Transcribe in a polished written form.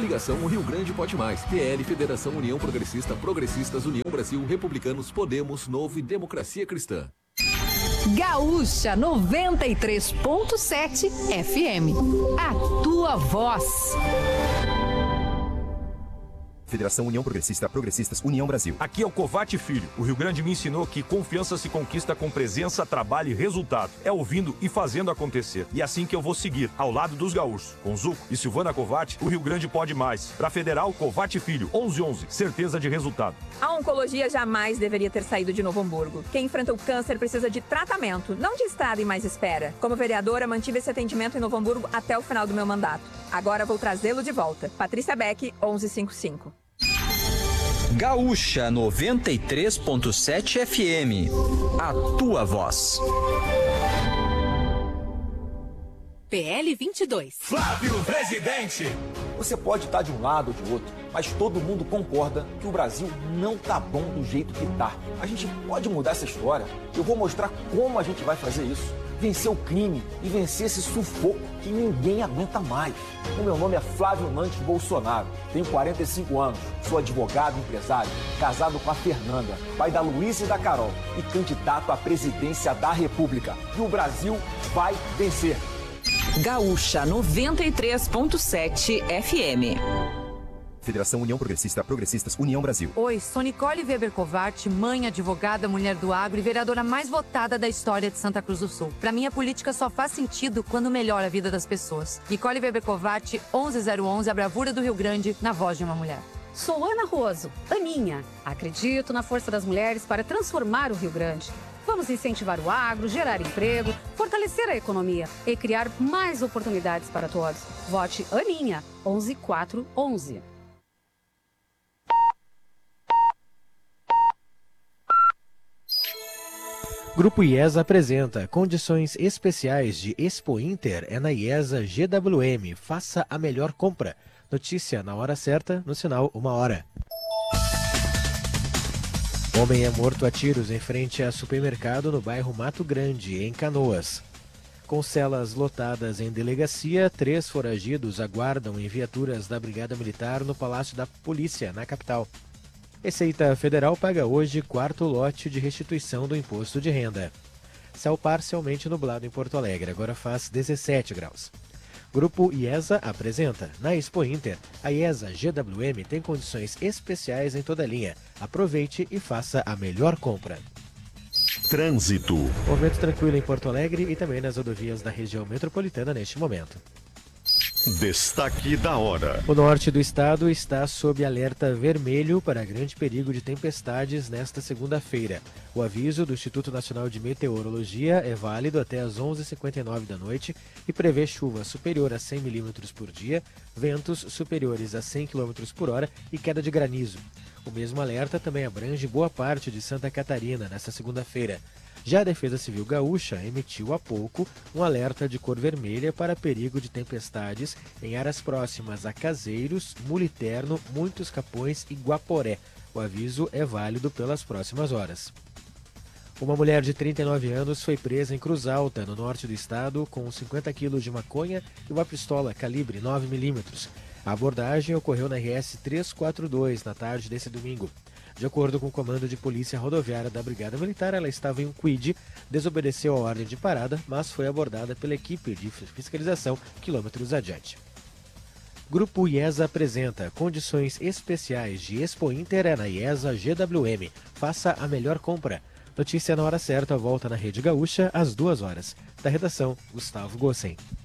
Coligação O Rio Grande Pode Mais. PL, Federação União Progressista, Progressistas, União Brasil, Republicanos, Podemos, Novo e Democracia Cristã. Gaúcha 93.7 FM. A tua voz. Federação União Progressista, Progressistas, União Brasil. Aqui é o Covate Filho. O Rio Grande me ensinou que confiança se conquista com presença, trabalho e resultado. É ouvindo e fazendo acontecer. E é assim que eu vou seguir, ao lado dos gaúchos. Com Zuco e Silvana Covate, o Rio Grande pode mais. Pra Federal, Covate Filho, 1111. Certeza de resultado. A oncologia jamais deveria ter saído de Novo Hamburgo. Quem enfrenta o câncer precisa de tratamento, não de estrada e mais espera. Como vereadora, mantive esse atendimento em Novo Hamburgo até o final do meu mandato. Agora vou trazê-lo de volta. Patrícia Beck, 1155. Gaúcha 93.7 FM. A tua voz. PL 22. Flávio Presidente. Você pode estar de um lado ou de outro, mas todo mundo concorda que o Brasil não tá bom do jeito que tá. A gente pode mudar essa história. Eu vou mostrar como a gente vai fazer isso. Vencer o crime e vencer esse sufoco que ninguém aguenta mais. O meu nome é Flávio Nantes Bolsonaro, tenho 45 anos, sou advogado e empresário, casado com a Fernanda, pai da Luísa e da Carol e candidato à presidência da República. E o Brasil vai vencer. Gaúcha 93.7 FM. Federação União Progressista, Progressistas, União Brasil. Oi, sou Nicole Weber Covatti, mãe, advogada, mulher do agro e vereadora mais votada da história de Santa Cruz do Sul. Pra mim, a política só faz sentido quando melhora a vida das pessoas. Nicole Weber Covatti, 11011, a bravura do Rio Grande, na voz de uma mulher. Sou Ana Roso, Aninha. Acredito na força das mulheres para transformar o Rio Grande. Vamos incentivar o agro, gerar emprego, fortalecer a economia e criar mais oportunidades para todos. Vote Aninha, 11411. Grupo IESA apresenta condições especiais de Expo Inter é na IESA GWM. Faça a melhor compra. Notícia na hora certa, no sinal 1h. Homem é morto a tiros em frente a supermercado no bairro Mato Grande, em Canoas. Com celas lotadas em delegacia, 3 foragidos aguardam em viaturas da Brigada Militar no Palácio da Polícia, na capital. Receita Federal paga hoje 4º lote de restituição do imposto de renda. Céu parcialmente nublado em Porto Alegre, agora faz 17 graus. Grupo IESA apresenta. Na Expo Inter, a IESA GWM tem condições especiais em toda a linha. Aproveite e faça a melhor compra. Trânsito. Movimento tranquilo em Porto Alegre e também nas rodovias da região metropolitana neste momento. Destaque da hora. O norte do estado está sob alerta vermelho para grande perigo de tempestades nesta segunda-feira. O aviso do Instituto Nacional de Meteorologia é válido até às 11h59 da noite e prevê chuva superior a 100 milímetros por dia, ventos superiores a 100 km por hora e queda de granizo. O mesmo alerta também abrange boa parte de Santa Catarina nesta segunda-feira. Já a Defesa Civil Gaúcha emitiu há pouco um alerta de cor vermelha para perigo de tempestades em áreas próximas a Caseiros, Muliterno, Muitos Capões e Guaporé. O aviso é válido pelas próximas horas. Uma mulher de 39 anos foi presa em Cruz Alta, no norte do estado, com 50 quilos de maconha e uma pistola calibre 9mm. A abordagem ocorreu na RS 342 na tarde desse domingo. De acordo com o Comando de Polícia Rodoviária da Brigada Militar, ela estava em um quid, desobedeceu a ordem de parada, mas foi abordada pela equipe de fiscalização quilômetros adiante. Grupo IESA apresenta condições especiais de Expo Inter é na IESA GWM. Faça a melhor compra. Notícia na hora certa, volta na Rede Gaúcha às 2h. Da redação, Gustavo Gossen.